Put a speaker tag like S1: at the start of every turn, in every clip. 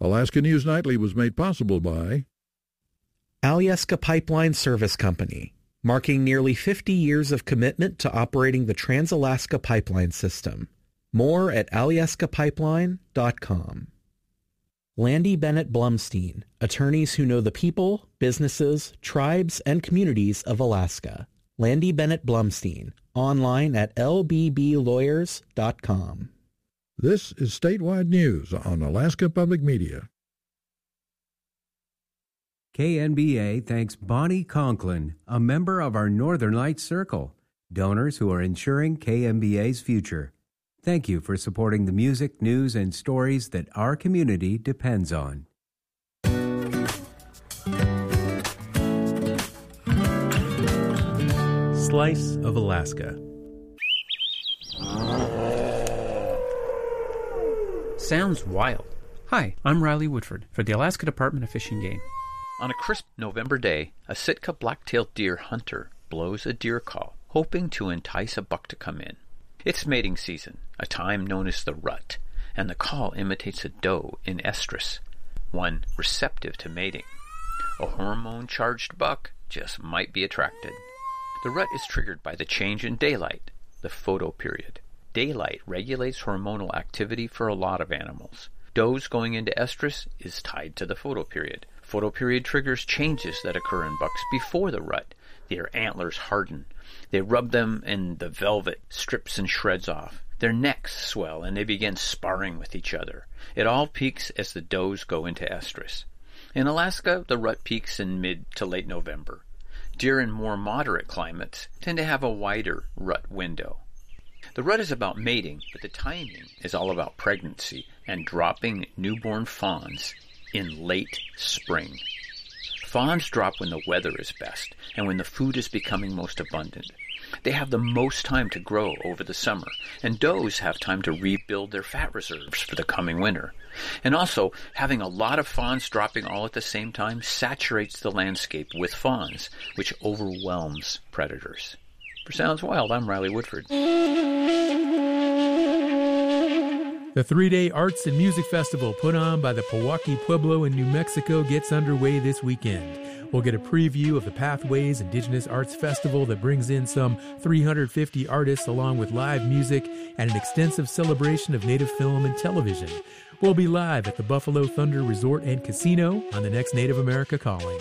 S1: Alaska News Nightly was made possible by
S2: Alyeska Pipeline Service Company, marking nearly 50 years of commitment to operating the Trans-Alaska Pipeline System. More at alyeskapipeline.com. Landy Bennett Blumstein, attorneys who know the people, businesses, tribes, and communities of Alaska. Landy Bennett Blumstein, online at lbblawyers.com.
S1: This is statewide news on Alaska Public Media.
S3: KNBA thanks Bonnie Conklin, a member of our Northern Lights Circle, donors who are ensuring KNBA's future. Thank you for supporting the music, news, and stories that our community depends on.
S4: Slice of Alaska.
S5: Sounds wild. Hi, I'm Riley Woodford for the Alaska Department of Fish and Game. On a crisp November day, a Sitka black-tailed deer hunter blows a deer call, hoping to entice a buck to come in. It's mating season, a time known as the rut, and the call imitates a doe in estrus, one receptive to mating. A hormone-charged buck just might be attracted. The rut is triggered by the change in daylight, the photoperiod. Daylight regulates hormonal activity for a lot of animals. Does going into estrus is tied to the photoperiod. Photoperiod triggers changes that occur in bucks before the rut. Their antlers harden. They rub them and the velvet strips and shreds off. Their necks swell and they begin sparring with each other. It all peaks as the does go into estrus. In Alaska, the rut peaks in mid to late November. Deer in more moderate climates tend to have a wider rut window. The rut is about mating, but the timing is all about pregnancy and dropping newborn fawns in late spring. Fawns drop when the weather is best and when the food is becoming most abundant. They have the most time to grow over the summer, and does have time to rebuild their fat reserves for the coming winter. And also, having a lot of fawns dropping all at the same time saturates the landscape with fawns, which overwhelms predators. For Sounds Wild, I'm Riley Woodford.
S6: The three-day arts and music festival put on by the Pewaukee Pueblo in New Mexico gets underway this weekend. We'll get a preview of the Pathways Indigenous Arts Festival that brings in some 350 artists along with live music and an extensive celebration of Native film and television. We'll be live at the Buffalo Thunder Resort and Casino on the next Native America Calling.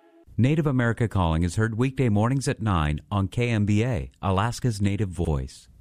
S7: Native America Calling is heard weekday mornings at 9 on KMBA, Alaska's Native Voice.